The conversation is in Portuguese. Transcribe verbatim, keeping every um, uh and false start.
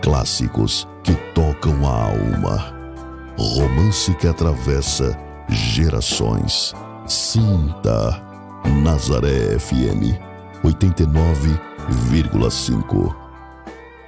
clássicos que tocam a alma. Romance que atravessa gerações. Sinta Nazaré F M oitenta e nove vírgula cinco.